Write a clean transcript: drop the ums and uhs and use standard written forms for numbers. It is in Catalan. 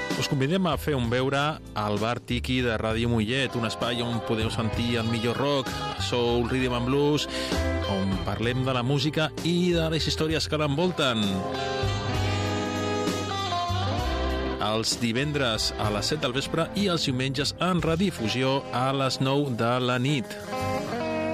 Us convidem a fer un beure al Bar Tiki de Ràdio Mollet, un espai on podeu sentir el millor rock, soul, rhythm and blues, on parlem de la música i de les històries que l'envolten. Els divendres a les 7 del vespre i els diumenges en redifusió a les 9 de la nit.